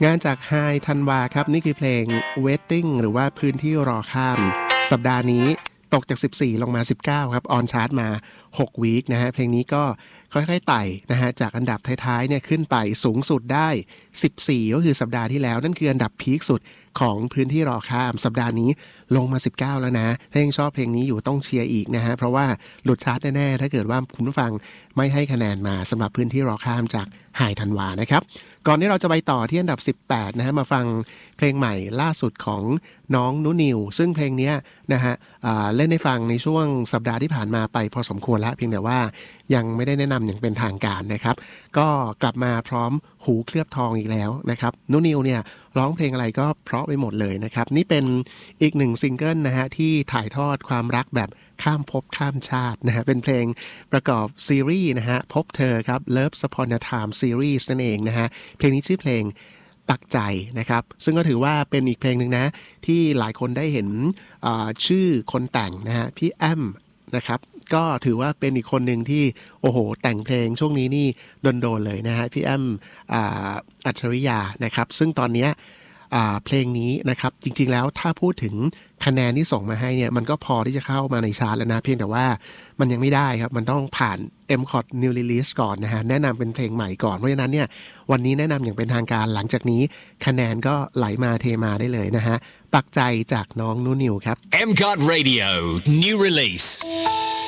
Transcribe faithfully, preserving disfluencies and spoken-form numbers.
งานจากไฮธันวาครับนี่คือเพลง Waiting หรือว่าพื้นที่รอข้ามสัปดาห์นี้ตกจากสิบสี่ลงมาสิบเก้าครับออนชาร์ตมาหกวีคนะฮะเพลงนี้ก็ค่อยๆไต่นะฮะจากอันดับท้ายๆเนี่ยขึ้นไปสูงสุดได้สิบสี่ก็คือสัปดาห์ที่แล้วนั่นคืออันดับพีคสุดของพื้นที่รอข้ามสัปดาห์นี้ลงมาสิบเก้าแล้วนะถ้ายังชอบเพลงนี้อยู่ต้องเชียร์อีกนะฮะเพราะว่าหลุดชาร์ตแน่ๆถ้าเกิดว่าคุณผู้ฟังไม่ให้คะแนนมาสำหรับพื้นที่รอข้ามจากไฮธันวานะครับก่อนที่เราจะไปต่อที่อันดับสิบแปดนะฮะมาฟังเพลงใหม่ล่าสุดของน้องนุนิวซึ่งเพลงนี้นะฮะเล่นให้ฟังในช่วงสัปดาห์ที่ผ่านมาไปพอสมควรแล้วเพียงแต่ว่ายังไม่ได้แนะนำอย่างเป็นทางการนะครับก็กลับมาพร้อมหูเคลือบทองอีกแล้วนะครับนุนิวเนี่ยร้องเพลงอะไรก็เพราะไปหมดเลยนะครับนี่เป็นอีกหนึ่งซิงเกิลนะฮะที่ถ่ายทอดความรักแบบข้ามภพข้ามชาตินะฮะเป็นเพลงประกอบซีรีส์นะฮะพบเธอครับ Love Upon a Time Series นั่นเองนะฮะเพลงนี้ชื่อเพลงตักใจนะครับซึ่งก็ถือว่าเป็นอีกเพลงหนึ่งนะที่หลายคนได้เห็นชื่อคนแต่งนะฮะพี่แอมนะครับก็ถือว่าเป็นอีกคนหนึ่งที่โอ้โหแต่งเพลงช่วงนี้นี่โดนๆเลยนะฮะพี่แอมอัจฉริยานะครับซึ่งตอนนี้เพลงนี้นะครับจริงๆแล้วถ้าพูดถึงคะแนนที่ส่งมาให้เนี่ยมันก็พอที่จะเข้ามาในชาร์ตแล้วนะเพียงแต่ว่ามันยังไม่ได้ครับมันต้องผ่าน เอ็ม ซี โอ ที New Release ก่อนนะฮะแนะนำเป็นเพลงใหม่ก่อนเพราะฉะนั้นเนี่ยวันนี้แนะนำอย่างเป็นทางการหลังจากนี้คะแนนก็ไหลมาเทมาได้เลยนะฮะปักใจจากน้องนุนิวครับเอ็ม ซี โอ ที Radio New Release